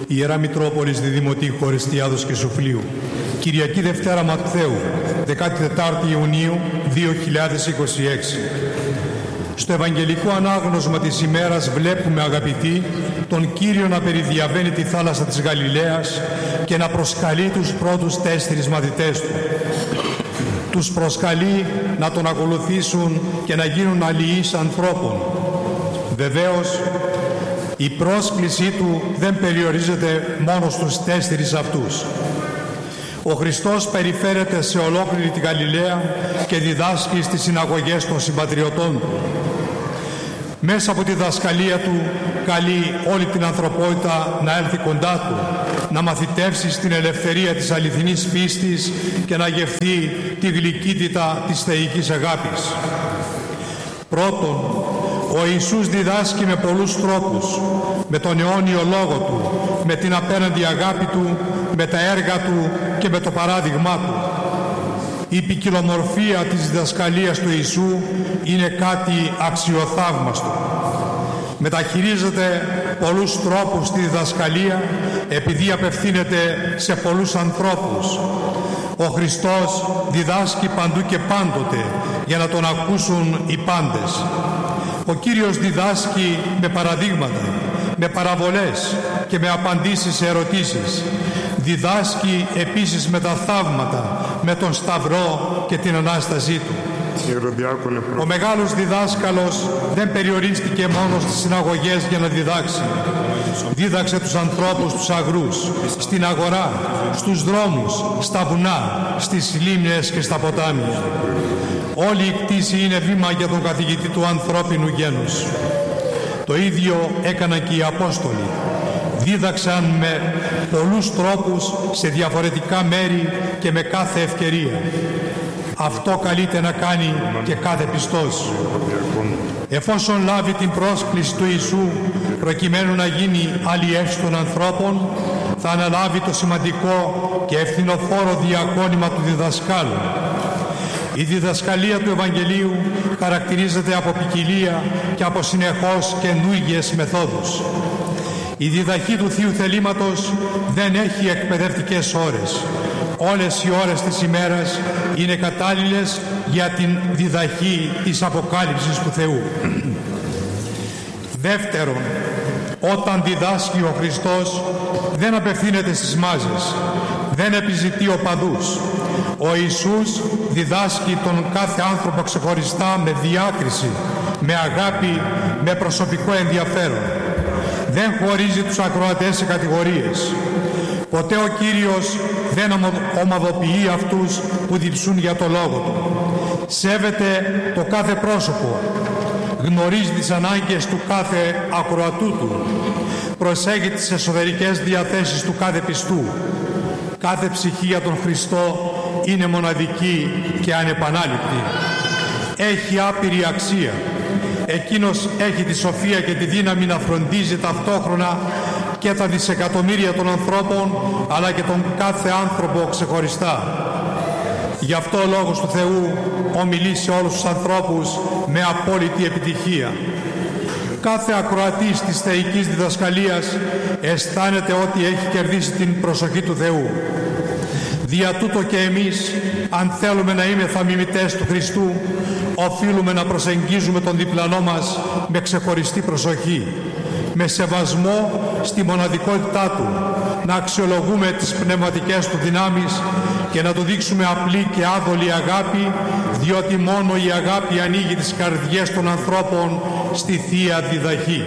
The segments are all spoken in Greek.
Ιερά Μητρόπολης Διδημοτή Χωριστιάδος και Σουφλίου. Κυριακή Δευτέρα Ματθαίου, 14 Ιουνίου 2026. Στο Ευαγγελικό ανάγνωσμα της ημέρας βλέπουμε, αγαπητοί, τον Κύριο να περιδιαβαίνει τη θάλασσα της Γαλιλαίας και να προσκαλεί τους πρώτους 4 μαθητές του. Τους προσκαλεί να τον ακολουθήσουν και να γίνουν αλληλείς ανθρώπων. Βεβαίως, η πρόσκλησή του δεν περιορίζεται μόνο στους 4 αυτούς. Ο Χριστός περιφέρεται σε ολόκληρη τη Γαλιλαία και διδάσκει στις συναγωγές των συμπατριωτών του. Μέσα από τη δασκαλία του καλεί όλη την ανθρωπότητα να έλθει κοντά του, να μαθητεύσει στην ελευθερία της αληθινής πίστης και να γευθεί τη γλυκύτητα της θεϊκής αγάπης. Πρώτον, ο Ιησούς διδάσκει με πολλούς τρόπους, με τον αιώνιο λόγο του, με την απέναντι αγάπη του, με τα έργα του και με το παράδειγμά του. Η ποικιλομορφία της διδασκαλίας του Ιησού είναι κάτι αξιοθαύμαστο. Μεταχειρίζεται πολλούς τρόπους στη διδασκαλία επειδή απευθύνεται σε πολλούς ανθρώπους. Ο Χριστός διδάσκει παντού και πάντοτε για να τον ακούσουν οι πάντες. Ο Κύριος διδάσκει με παραδείγματα, με παραβολές και με απαντήσεις σε ερωτήσεις. Διδάσκει επίσης με τα θαύματα, με τον Σταυρό και την Ανάστασή του. Ο μεγάλος διδάσκαλος δεν περιορίστηκε μόνο στις συναγωγές για να διδάξει. Δίδαξε τους ανθρώπους τους αγρούς, στην αγορά, στους δρόμους, στα βουνά, στις λίμνες και στα ποτάμια. Όλη η κτήση είναι βήμα για τον καθηγητή του ανθρώπινου γένους. Το ίδιο έκαναν και οι Απόστολοι. Δίδαξαν με πολλούς τρόπους σε διαφορετικά μέρη και με κάθε ευκαιρία. Αυτό καλείται να κάνει και κάθε πιστός. Εφόσον λάβει την πρόσκληση του Ιησού προκειμένου να γίνει αλλιεύς των ανθρώπων, θα αναλάβει το σημαντικό και ευθυνοφόρο διακόνημα του διδασκάλου. Η διδασκαλία του Ευαγγελίου χαρακτηρίζεται από ποικιλία και από συνεχώς καινούργιες μεθόδους. Η διδαχή του Θείου Θελήματος δεν έχει εκπαιδευτικές ώρες. Όλες οι ώρες της ημέρας είναι κατάλληλες για την διδαχή της αποκάλυψης του Θεού. Δεύτερον, όταν διδάσκει ο Χριστός δεν απευθύνεται στις μάζες, δεν επιζητεί οπαδούς. Ο Ιησούς διδάσκει τον κάθε άνθρωπο ξεχωριστά με διάκριση, με αγάπη, με προσωπικό ενδιαφέρον. Δεν χωρίζει τους ακροατές σε κατηγορίες. Ποτέ ο Κύριος δεν ομαδοποιεί αυτούς που διψούν για το λόγο του. Σέβεται το κάθε πρόσωπο. Γνωρίζει τις ανάγκες του κάθε ακροατού του. Προσέχει τις εσωτερικές διαθέσεις του κάθε πιστού. Κάθε ψυχή για τον Χριστό είναι μοναδική και ανεπανάληπτη. Έχει άπειρη αξία. Εκείνος έχει τη σοφία και τη δύναμη να φροντίζει ταυτόχρονα και τα δισεκατομμύρια των ανθρώπων, αλλά και τον κάθε άνθρωπο ξεχωριστά. Γι' αυτό ο Λόγος του Θεού ομιλεί σε όλους τους ανθρώπους με απόλυτη επιτυχία. Κάθε ακροατής της θεϊκής διδασκαλίας αισθάνεται ότι έχει κερδίσει την προσοχή του Θεού. Δια τούτο και εμείς, αν θέλουμε να είμεθα μιμητές του Χριστού, οφείλουμε να προσεγγίζουμε τον διπλανό μας με ξεχωριστή προσοχή, με σεβασμό στη μοναδικότητά του, να αξιολογούμε τις πνευματικές του δυνάμεις και να του δείξουμε απλή και άδολη αγάπη, διότι μόνο η αγάπη ανοίγει τις καρδιές των ανθρώπων στη Θεία Διδαχή.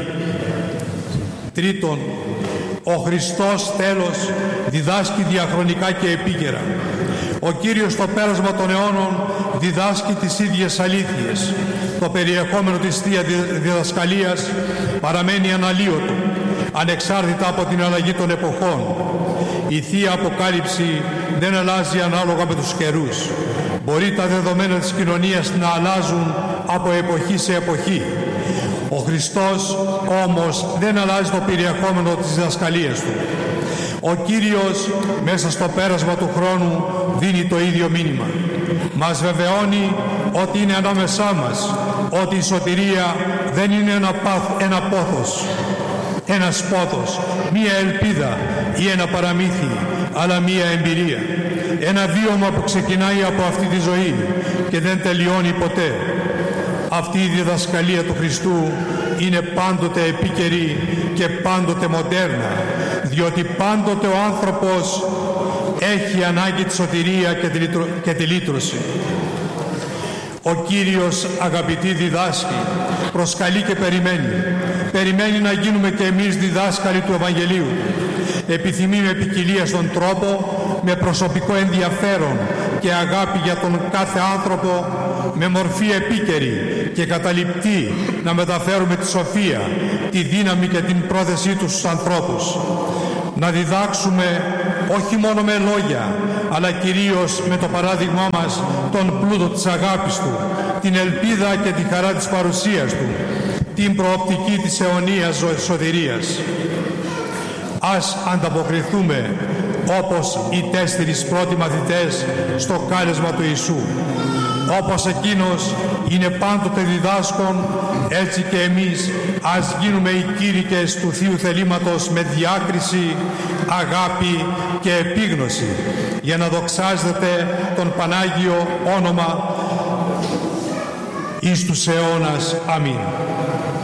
Τρίτον, ο Χριστός τέλος διδάσκει διαχρονικά και επίκαιρα. Ο Κύριος στο πέρασμα των αιώνων διδάσκει τις ίδιες αλήθειες. Το περιεχόμενο της Θεία Διδασκαλίας παραμένει αναλύωτο, ανεξάρτητα από την αλλαγή των εποχών. Η Θεία Αποκάλυψη δεν αλλάζει ανάλογα με τους καιρούς. Μπορεί τα δεδομένα της κοινωνίας να αλλάζουν από εποχή σε εποχή. Ο Χριστός όμως δεν αλλάζει το περιεχόμενο της διδασκαλίας του. Ο Κύριος μέσα στο πέρασμα του χρόνου δίνει το ίδιο μήνυμα. Μας βεβαιώνει ότι είναι ανάμεσά μας, ότι η σωτηρία δεν είναι ένα πόθος. ένας πόθος, μία ελπίδα ή ένα παραμύθι, αλλά μία εμπειρία. Ένα βίωμα που ξεκινάει από αυτή τη ζωή και δεν τελειώνει ποτέ. Αυτή η διδασκαλία του Χριστού είναι πάντοτε επίκαιρη και πάντοτε μοντέρνα, διότι πάντοτε ο άνθρωπος έχει ανάγκη τη σωτηρία και τη λύτρωση. Ο Κύριος, αγαπητοί, διδάσκει, προσκαλεί και περιμένει. Περιμένει να γίνουμε και εμείς διδάσκαλοι του Ευαγγελίου. Επιθυμεί με ποικιλία στον τρόπο, με προσωπικό ενδιαφέρον και αγάπη για τον κάθε άνθρωπο, με μορφή επίκαιρη και καταληπτή να μεταφέρουμε τη σοφία, τη δύναμη και την πρόθεσή του στους ανθρώπους. Να διδάξουμε όχι μόνο με λόγια, αλλά κυρίως με το παράδειγμά μας τον πλούτο της αγάπης Του, την ελπίδα και τη χαρά της παρουσίας Του, την προοπτική της αιωνίας σωτηρίας. Ας ανταποκριθούμε όπως οι 4 πρώτοι μαθητές στο κάλεσμα του Ιησού. Όπως Εκείνος είναι πάντοτε διδάσκον, έτσι και εμείς ας γίνουμε οι κήρυκες του Θείου θελήματος με διάκριση, αγάπη και επίγνωση, για να δοξάζεται τον Πανάγιο όνομα εις τους αιώνας. Αμήν.